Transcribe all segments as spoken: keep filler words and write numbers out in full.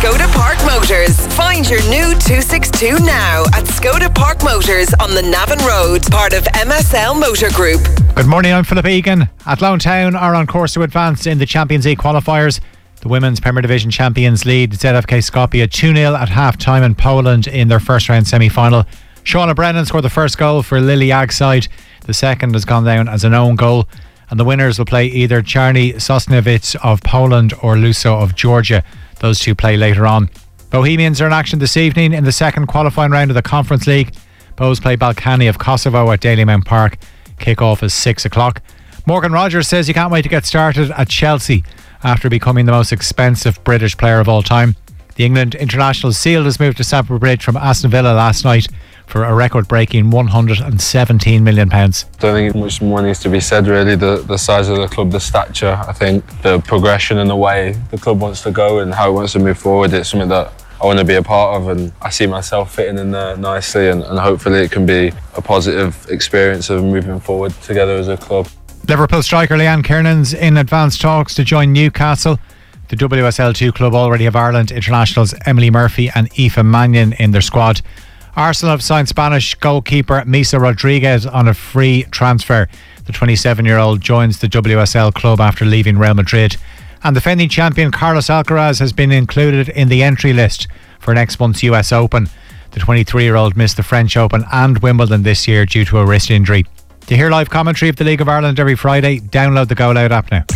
Skoda Park Motors. Find your new two sixty-two now at Skoda Park Motors on the Navan Road, part of M S L Motor Group. Good morning, I'm Philip Egan. Athlone Town are on course to advance in the Champions League qualifiers. The Women's Premier Division champions lead Z F K Skopje two nil at half-time in Poland in their first round semi-final. Shauna Brennan scored the first goal for Lily Ag side. The second has gone down as an own goal. And the winners will play either Czarny Sosnowiec of Poland or Luso of Georgia. Those two play later on. Bohemians are in action this evening in the second qualifying round of the Conference League. Bohs play Balkany of Kosovo at Dalymount Park. Kick-off is six o'clock. Morgan Rogers says he can't wait to get started at Chelsea after becoming the most expensive British player of all time. The England international sealed his move to Stamford Bridge from Aston Villa last night for a record-breaking one hundred seventeen million pounds. I don't think much more needs to be said really. The, the size of the club, the stature, I think the progression and the way the club wants to go and how it wants to move forward, it's something that I want to be a part of, and I see myself fitting in there nicely, and, and hopefully it can be a positive experience of moving forward together as a club. Liverpool striker Leanne Kiernan's in advanced talks to join Newcastle. The W S L two club already have Ireland internationals Emily Murphy and Aoife Mannion in their squad. Arsenal have signed Spanish goalkeeper Misa Rodriguez on a free transfer. The twenty-seven-year-old joins the W S L club after leaving Real Madrid. And defending champion Carlos Alcaraz has been included in the entry list for next month's U S Open. The twenty-three-year-old missed the French Open and Wimbledon this year due to a wrist injury. To hear live commentary of the League of Ireland every Friday, download the Go Loud app now.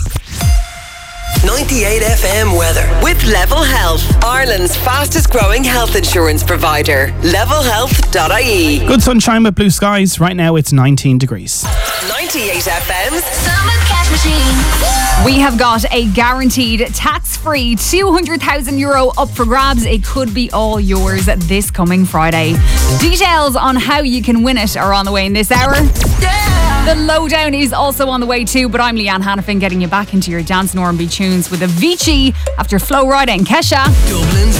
ninety-eight F M weather with Level Health, Ireland's fastest growing health insurance provider. level health dot I E. Good sunshine with blue skies. Right now it's nineteen degrees. ninety-eight F M's Summer Cash Machine. We have got a guaranteed tax-free two hundred thousand euro up for grabs. It could be all yours this coming Friday. Details on how you can win it are on the way in this hour. The lowdown is also on the way too, but I'm Leanne Hannafin getting you back into your dance and R and B tunes with Avicii after Flo Rida and Kesha. Dublin's